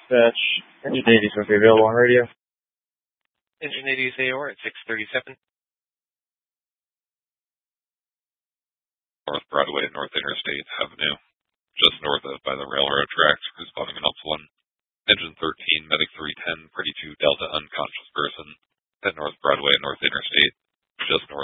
Dispatch. Engine 80 is going to be available on radio. Engine 80 is AOR at 637. North Broadway, North Interstate Avenue, just north of by the railroad tracks, responding in Alpha 1. Engine 13, Medic 310, 32 Delta unconscious person at North Broadway, North Interstate, just north